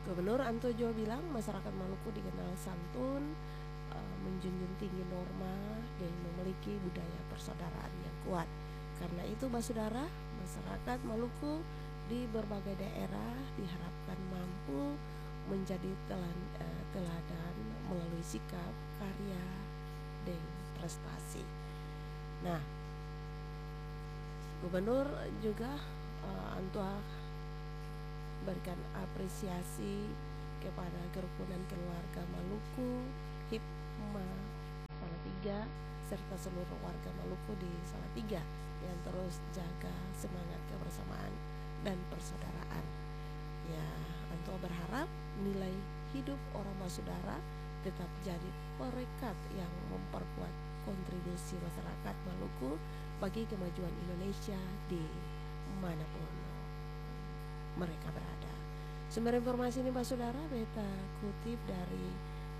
Gubernur Anto Jo bilang masyarakat Maluku dikenal santun, menjunjung tinggi norma, dan memiliki budaya persaudaraan yang kuat. Karena itu, Basudara, masyarakat Maluku di berbagai daerah diharapkan mampu menjadi teladan melalui sikap, karya, dan prestasi. Nah, Gubernur juga Antua berikan apresiasi kepada kerukunan keluarga Maluku, Hipma Salatiga, serta seluruh warga Maluku di Salatiga yang terus jaga semangat kebersamaan dan persaudaraan. Ya, Antua berharap nilai hidup orang Basudara tetap jadi perekat yang memperkuat kontribusi masyarakat Maluku bagi kemajuan Indonesia di manapun mereka berada. Sumber informasi ini, Basudara, beta kutip dari